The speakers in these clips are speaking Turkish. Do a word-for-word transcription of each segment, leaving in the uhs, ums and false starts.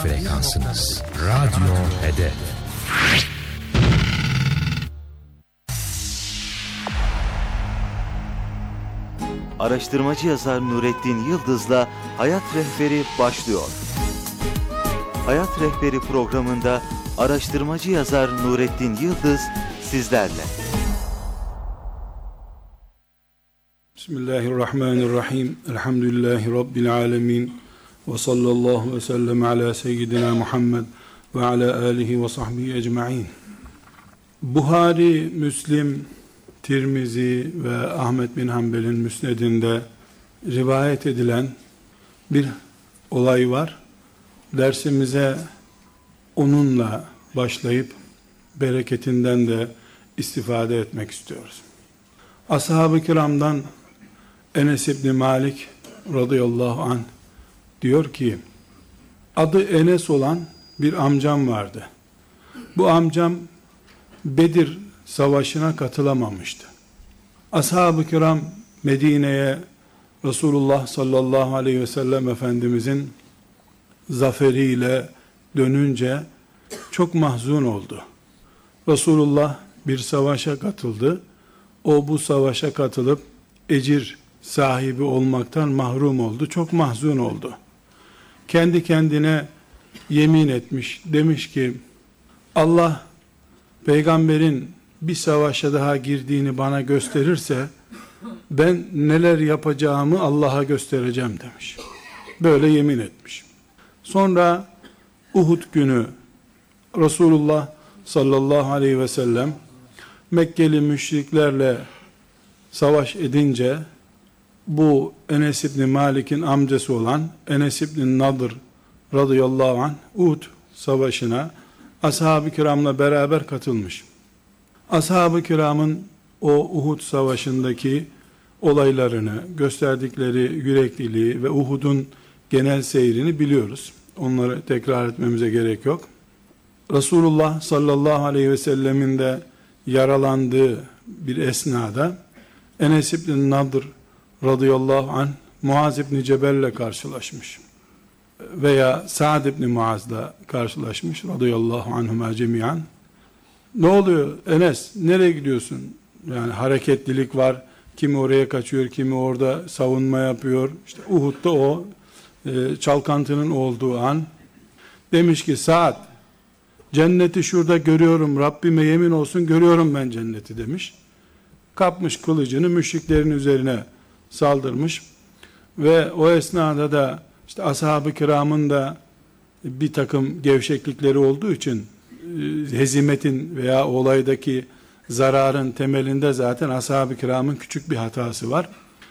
frekansınız. Radyo Hedef. Araştırmacı yazar Nurettin Yıldız'la Hayat Rehberi başlıyor. Hayat Rehberi programında araştırmacı yazar Nurettin Yıldız sizlerle. Bismillahirrahmanirrahim. Elhamdülillahi Rabbil alemin. Ve sallallahu ve sellem ala seyyidina Muhammed ve ala alihi ve sahbihi ecma'in. Buhari, Müslim, Tirmizi ve Ahmet bin Hanbel'in müsnedinde rivayet edilen bir olay var. Dersimize onunla başlayıp bereketinden de istifade etmek istiyoruz. Ashab-ı kiramdan Enes İbni Malik radıyallahu anh diyor ki, adı Enes olan bir amcam vardı. Bu amcam Bedir savaşına katılamamıştı. Ashab-ı kiram Medine'ye Resulullah sallallahu aleyhi ve sellem Efendimizin zaferiyle dönünce çok mahzun oldu. Resulullah bir savaşa katıldı. O bu savaşa katılıp ecir sahibi olmaktan mahrum oldu. Çok mahzun oldu. Kendi kendine yemin etmiş. Demiş ki, Allah peygamberin bir savaşa daha girdiğini bana gösterirse ben neler yapacağımı Allah'a göstereceğim demiş. Böyle yemin etmiş. Sonra Uhud günü Resulullah sallallahu aleyhi ve sellem Mekkeli müşriklerle savaş edince bu Enes İbni Malik'in amcası olan Enes İbni Nadır radıyallahu anh Uhud savaşına ashab-ı kiramla beraber katılmış. Ashab-ı kiramın o Uhud savaşındaki olaylarını, gösterdikleri yürekliliği ve Uhud'un genel seyrini biliyoruz. Onları tekrar etmemize gerek yok. Resulullah sallallahu aleyhi ve sellemin de yaralandığı bir esnada Enes İbni Nadır radıyallahu anh Muaz İbni Cebel'le karşılaşmış. Veya Sa'd İbni Muaz'la karşılaşmış radıyallahu anhuma cemiyan. Ne oluyor Enes? Nereye gidiyorsun? Yani hareketlilik var. Kimi oraya kaçıyor, kimi orada savunma yapıyor. İşte Uhud'da o e, çalkantının olduğu an. Demiş ki Sa'd, cenneti şurada görüyorum, Rabbime yemin olsun görüyorum ben cenneti demiş. Kapmış kılıcını müşriklerin üzerine saldırmış. Ve o esnada da işte ashab-ı kiramın da bir takım gevşeklikleri olduğu için hezimetin veya olaydaki zararın temelinde zaten ashab-ı kiramın küçük bir hatası var.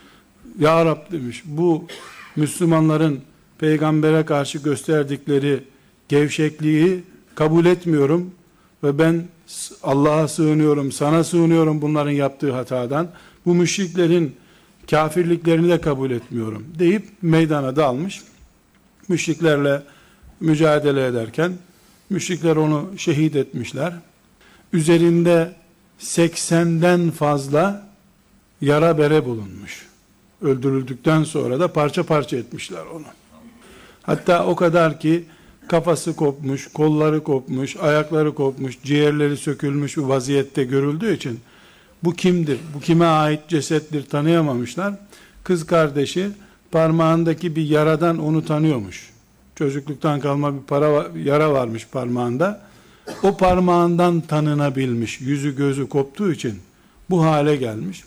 Ya Rab demiş, bu Müslümanların peygambere karşı gösterdikleri gevşekliği kabul etmiyorum ve ben Allah'a sığınıyorum, sana sığınıyorum bunların yaptığı hatadan. Bu müşriklerin kafirliklerini de kabul etmiyorum deyip meydana dalmış. Müşriklerle mücadele ederken müşrikler onu şehit etmişler. Üzerinde seksenden fazla yara bere bulunmuş. Öldürüldükten sonra da parça parça etmişler onu. Hatta o kadar ki kafası kopmuş, kolları kopmuş, ayakları kopmuş, ciğerleri sökülmüş bir vaziyette görüldüğü için bu kimdir, bu kime ait cesettir tanıyamamışlar. Kız kardeşi parmağındaki bir yaradan onu tanıyormuş. Çocukluktan kalma bir para, yara varmış parmağında. O parmağından tanınabilmiş, yüzü gözü koptuğu için bu hale gelmiş.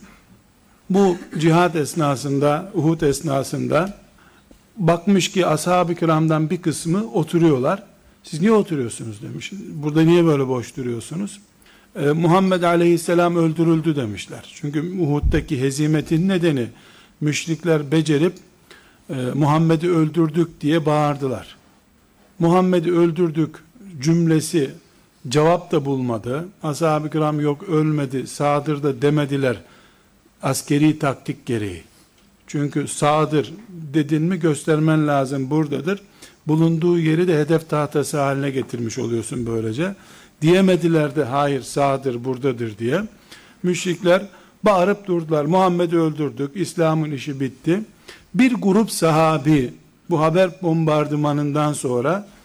Bu cihat esnasında, Uhud esnasında bakmış ki ashab-ı kiramdan bir kısmı oturuyorlar. Siz niye oturuyorsunuz demiş. Burada niye böyle boş duruyorsunuz? Ee, Muhammed aleyhisselam öldürüldü demişler. Çünkü Uhud'daki hezimetin nedeni müşrikler becerip e, Muhammed'i öldürdük diye bağırdılar. Muhammed'i öldürdük cümlesi cevap da bulmadı. Ashab-ı kiram yok ölmedi, sağdır da demediler. Askeri taktik gereği. Çünkü sağdır dedin mi göstermen lazım buradadır. Bulunduğu yeri de hedef tahtası haline getirmiş oluyorsun böylece. Diyemediler de hayır sağdır buradadır diye. Müşrikler bağırıp durdular. Muhammed'i öldürdük. İslam'ın işi bitti. Bir grup sahabi bu haber bombardımanından sonra